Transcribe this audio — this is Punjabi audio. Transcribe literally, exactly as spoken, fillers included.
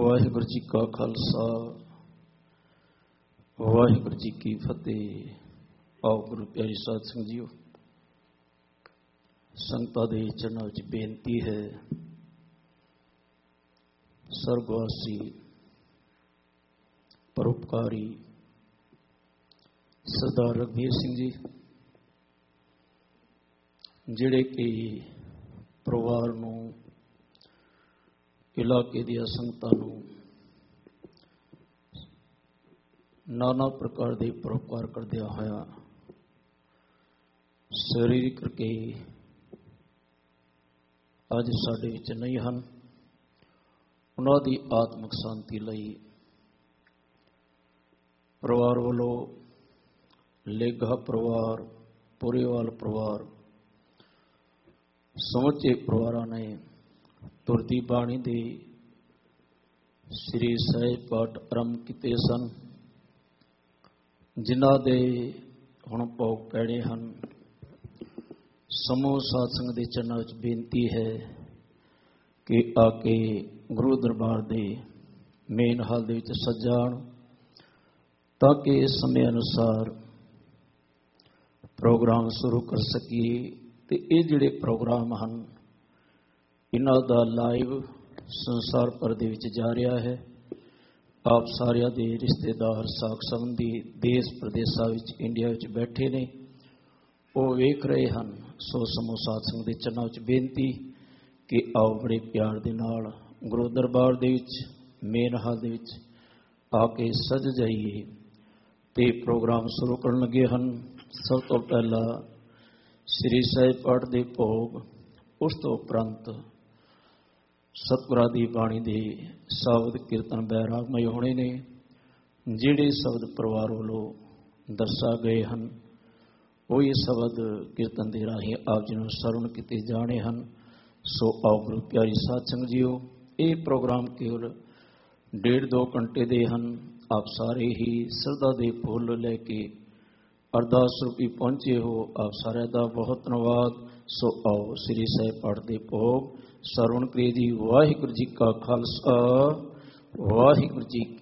ਵਾਹਿਗੁਰੂ ਜੀ ਕਾ ਖਾਲਸਾ ਵਾਹਿਗੁਰੂ ਜੀ ਕੀ ਫਤਿਹ। ਆਓ ਗੁਰੂ ਪਿਆਰੀ ਸਾਧ ਸੰਗਤ ਜੀਓ, ਸੰਗਤਾਂ ਦੇ ਚਰਨਾਂ ਵਿੱਚ ਬੇਨਤੀ ਹੈ, ਸਰਗਵਾਸੀ ਪਰਉਪਕਾਰੀ ਸਰਦਾਰ ਰਘਬੀਰ ਸਿੰਘ ਜੀ, ਜਿਹੜੇ ਕਿ ਪਰਿਵਾਰ ਨੂੰ, ਇਲਾਕੇ ਦੀਆਂ ਸੰਗਤਾਂ ਨੂੰ ਨਾਨਾ ਪ੍ਰਕਾਰ ਦੇ ਪਰਉਪਕਾਰ ਕਰਦਿਆਂ ਹੋਇਆ ਸਰੀਰਕ ਕਰਕੇ ਅੱਜ ਸਾਡੇ ਵਿੱਚ ਨਹੀਂ ਹਨ। ਉਹਨਾਂ ਦੀ ਆਤਮਿਕ ਸ਼ਾਂਤੀ ਲਈ ਪਰਿਵਾਰ ਵੱਲੋਂ ਲੇਗਾ ਪਰਿਵਾਰ, ਪੁਰੇਵਾਲ ਪਰਿਵਾਰ, ਸਮੁੱਚੇ ਪਰਿਵਾਰਾਂ ਨੇ ਤੁਰਦੀ ਬਾਣੀ ਦੇ ਸ੍ਰੀ ਸਹਿਜ ਪਾਠ ਆਰੰਭ ਕੀਤੇ ਸਨ, ਜਿਨ੍ਹਾਂ ਦੇ ਹੁਣ ਭੋਗ ਪੈਣੇ ਹਨ। ਸਮੂਹ ਸਾਧ ਸੰਗਤ ਦੇ ਚਰਨਾਂ ਵਿੱਚ ਬੇਨਤੀ ਹੈ ਕਿ ਆ ਕੇ ਗੁਰੂ ਦਰਬਾਰ ਦੇ ਮੇਨ ਹਾਲ ਦੇ ਵਿੱਚ ਸੱਜਣ, ਤਾਂ ਕਿ ਸਮੇਂ ਅਨੁਸਾਰ ਪ੍ਰੋਗਰਾਮ ਸ਼ੁਰੂ ਕਰ ਸਕੀਏ। ਤੇ ਇਹ ਜਿਹੜੇ ਪ੍ਰੋਗਰਾਮ ਹਨ, ਇਹਨਾਂ ਦਾ ਲਾਈਵ ਸੰਸਾਰ ਭਰ ਦੇ ਵਿੱਚ ਜਾ ਰਿਹਾ ਹੈ। ਆਪ ਸਾਰਿਆਂ ਦੇ ਰਿਸ਼ਤੇਦਾਰ, ਸਾਕ ਸੰਬੰਧੀ ਦੇਸ਼ ਪ੍ਰਦੇਸ਼ਾਂ ਵਿੱਚ, ਇੰਡੀਆ ਵਿੱਚ ਬੈਠੇ ਨੇ, ਉਹ ਵੇਖ ਰਹੇ ਹਨ। ਸੋ ਸਮੂਹ ਸਾਧ ਸੰਗਤ ਦੇ ਚਰਨਾਂ ਵਿੱਚ ਬੇਨਤੀ ਕਿ ਆਓ ਬੜੇ ਪਿਆਰ ਦੇ ਨਾਲ ਗੁਰੂ ਦਰਬਾਰ ਦੇ ਵਿੱਚ ਮੇਨ ਹਾਲ ਦੇ ਵਿੱਚ ਆ ਕੇ ਸਜ ਜਾਈਏ ਤੇ ਪ੍ਰੋਗਰਾਮ ਸ਼ੁਰੂ ਕਰਨ ਲੱਗੇ ਹਨ। ਸਭ ਤੋਂ ਪਹਿਲਾਂ ਸ੍ਰੀ ਸਹਿਜ ਪਾਠ ਦੇ ਭੋਗ, ਉਸ ਤੋਂ ਉਪਰੰਤ ਸਤਿਗੁਰਾਂ ਦੀ ਬਾਣੀ ਦੇ ਸ਼ਬਦ ਕੀਰਤਨ ਬੈਰਾਗਮਈ ਹੋਣੇ ਨੇ, ਜਿਹੜੇ ਸ਼ਬਦ ਪਰਿਵਾਰ ਵੱਲੋਂ ਦਰਸਾ ਗਏ ਹਨ। ਉਹ ਇਹ ਸ਼ਬਦ ਕੀਰਤਨ ਦੇ ਰਾਹੀਂ ਆਪ ਜੀ ਨੂੰ ਸਰਵਣ ਕੀਤੇ ਜਾਣੇ ਹਨ। ਸੋ ਆਓ ਗੁਰੂ ਪਿਆਰੀ ਸਾਧ ਸੰਗਤ ਜੀਓ, ਇਹ ਪ੍ਰੋਗਰਾਮ ਕੇਵਲ ਡੇਢ ਦੋ ਘੰਟੇ ਦੇ ਹਨ। ਆਪ ਸਾਰੇ ਹੀ ਸ਼ਰਧਾ ਦੇ ਫੁੱਲ ਲੈ ਕੇ ਅਰਦਾਸ ਰੂਪੀ ਪਹੁੰਚੇ ਹੋ, ਆਪ ਸਾਰਿਆਂ ਦਾ ਬਹੁਤ ਧੰਨਵਾਦ। ਸੋ ਆਓ ਸ੍ਰੀ ਸਹਿਜ ਪਾਠ ਦੇ ਭੋਗ ਸਰਵਣ ਕਰੀਏ ਜੀ। ਵਾਹਿਗੁਰੂ ਜੀ ਕਾ ਖਾਲਸਾ, ਵਾਹਿਗੁਰੂ ਜੀ ਕੀ